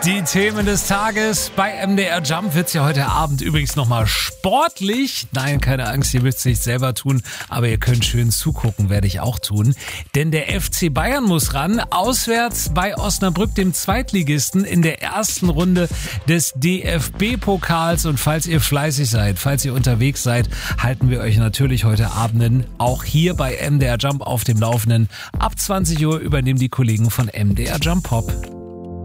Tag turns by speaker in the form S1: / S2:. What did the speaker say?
S1: Die Themen des Tages bei MDR Jump wird's ja heute Abend übrigens nochmal sportlich. Nein, keine Angst, ihr müsst es nicht selber tun, aber ihr könnt schön zugucken, werde ich auch tun. Denn der FC Bayern muss ran, auswärts bei Osnabrück, dem Zweitligisten, in der ersten Runde des DFB-Pokals. Und falls ihr fleißig seid, falls ihr unterwegs seid, halten wir euch natürlich heute Abend auch hier bei MDR Jump auf dem Laufenden. Ab 20 Uhr übernehmen die Kollegen von MDR Jump Pop.